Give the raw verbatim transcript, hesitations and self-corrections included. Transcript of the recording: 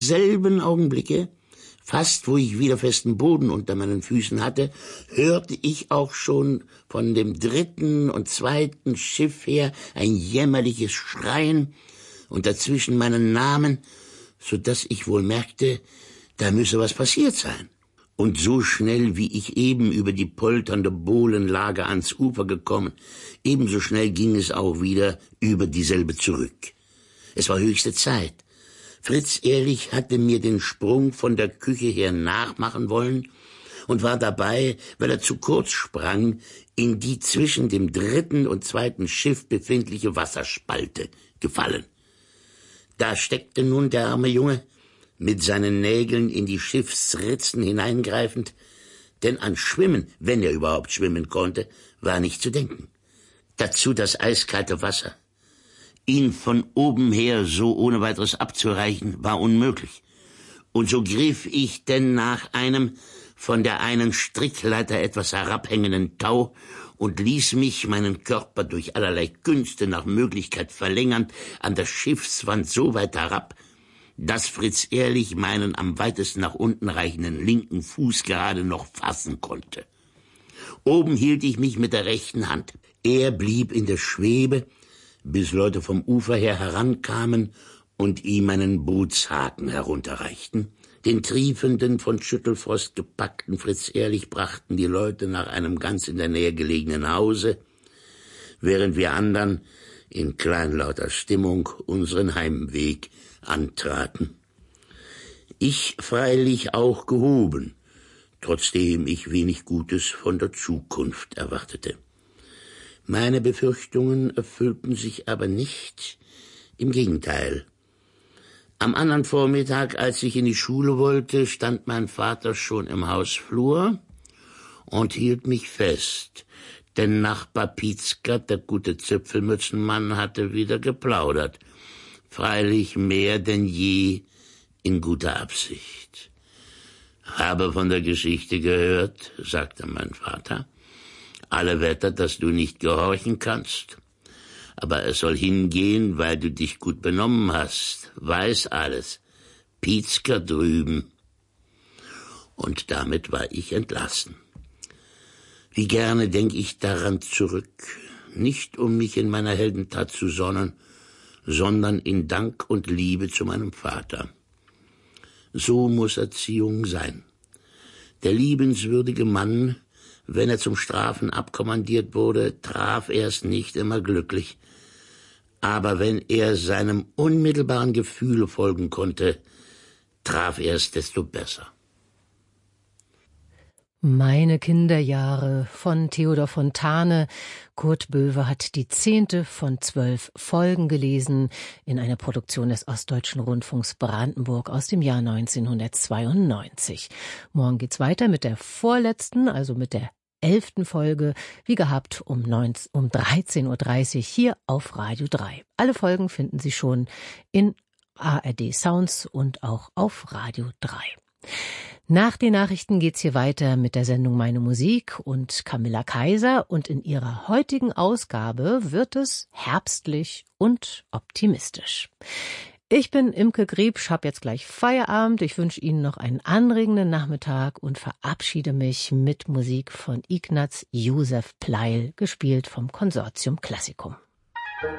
selben Augenblicke, fast wo ich wieder festen Boden unter meinen Füßen hatte, hörte ich auch schon von dem dritten und zweiten Schiff her ein jämmerliches Schreien und dazwischen meinen Namen, so dass ich wohl merkte, da müsse was passiert sein. Und so schnell, wie ich eben über die polternde Bohlenlage ans Ufer gekommen, ebenso schnell ging es auch wieder über dieselbe zurück. Es war höchste Zeit. Fritz Ehrlich hatte mir den Sprung von der Küche her nachmachen wollen und war dabei, weil er zu kurz sprang, in die zwischen dem dritten und zweiten Schiff befindliche Wasserspalte gefallen. Da steckte nun der arme Junge, mit seinen Nägeln in die Schiffsritzen hineingreifend, denn an Schwimmen, wenn er überhaupt schwimmen konnte, war nicht zu denken. Dazu das eiskalte Wasser. Ihn von oben her so ohne weiteres abzureichen, war unmöglich. Und so griff ich denn nach einem von der einen Strickleiter etwas herabhängenden Tau und ließ mich, meinen Körper durch allerlei Künste nach Möglichkeit verlängernd, an der Schiffswand so weit herab, dass Fritz Ehrlich meinen am weitesten nach unten reichenden linken Fuß gerade noch fassen konnte. Oben hielt ich mich mit der rechten Hand. Er blieb in der Schwebe, bis Leute vom Ufer her herankamen und ihm einen Bootshaken herunterreichten. Den triefenden, von Schüttelfrost gepackten Fritz Ehrlich brachten die Leute nach einem ganz in der Nähe gelegenen Hause, während wir andern in kleinlauter Stimmung unseren Heimweg antraten. Ich freilich auch gehoben, trotzdem ich wenig Gutes von der Zukunft erwartete. Meine Befürchtungen erfüllten sich aber nicht, im Gegenteil. Am anderen Vormittag, als ich in die Schule wollte, stand mein Vater schon im Hausflur und hielt mich fest, denn Nachbar Pietzka, der gute Zipfelmützenmann, hatte wieder geplaudert, freilich mehr denn je in guter Absicht. »Habe von der Geschichte gehört«, sagte mein Vater, »alle Wetter, dass du nicht gehorchen kannst. Aber es soll hingehen, weil du dich gut benommen hast. Weiß alles. Pietzka drüben.« Und damit war ich entlassen. Wie gerne denk ich daran zurück, nicht um mich in meiner Heldentat zu sonnen, sondern in Dank und Liebe zu meinem Vater. So muss Erziehung sein. Der liebenswürdige Mann, wenn er zum Strafen abkommandiert wurde, traf er es nicht immer glücklich. Aber wenn er seinem unmittelbaren Gefühle folgen konnte, traf er es desto besser. Meine Kinderjahre von Theodor Fontane. Kurt Böwe hat die zehnte von zwölf Folgen gelesen in einer Produktion des Ostdeutschen Rundfunks Brandenburg aus dem Jahr neunzehnhundertzweiundneunzig. Morgen geht's weiter mit der vorletzten, also mit der elften Folge, wie gehabt um, um dreizehn Uhr dreißig hier auf Radio drei. Alle Folgen finden Sie schon in A R D Sounds und auch auf Radio drei. Nach den Nachrichten geht's hier weiter mit der Sendung Meine Musik und Camilla Kaiser, und in ihrer heutigen Ausgabe wird es herbstlich und optimistisch. Ich bin Imke Griebsch, hab jetzt gleich Feierabend. Ich wünsche Ihnen noch einen anregenden Nachmittag und verabschiede mich mit Musik von Ignaz Josef Pleil, gespielt vom Konsortium Classicum.